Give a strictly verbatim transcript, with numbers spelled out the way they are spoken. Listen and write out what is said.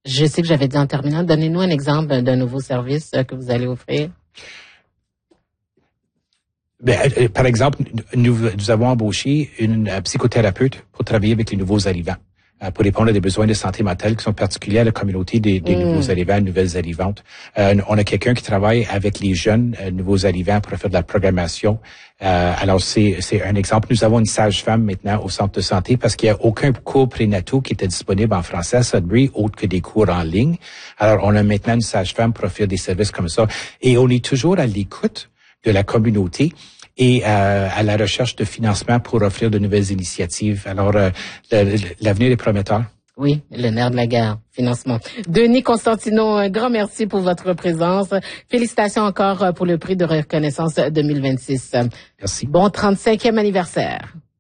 Je sais que j'avais dit en terminant, donnez-nous un exemple d'un nouveau service que vous allez offrir. Ben, par exemple, nous, nous avons embauché une psychothérapeute pour travailler avec les nouveaux arrivants, pour répondre à des besoins de santé mentale qui sont particuliers à la communauté des, des mmh. nouveaux arrivants, nouvelles arrivantes. Euh, on a quelqu'un qui travaille avec les jeunes euh, nouveaux arrivants pour faire de la programmation. Euh, alors, c'est, c'est un exemple. Nous avons une sage-femme maintenant au centre de santé parce qu'il n'y a aucun cours prénataux qui était disponible en français à Sudbury, autre que des cours en ligne. Alors, on a maintenant une sage-femme pour offrir des services comme ça. Et on est toujours à l'écoute de la communauté et euh, à la recherche de financement pour offrir de nouvelles initiatives. Alors, euh, l'avenir est prometteur. Oui, le nerf de la guerre, financement. Denis Constantino, un grand merci pour votre présence. Félicitations encore pour le prix de reconnaissance deux mille vingt-six. Merci. Bon trente-cinquième anniversaire.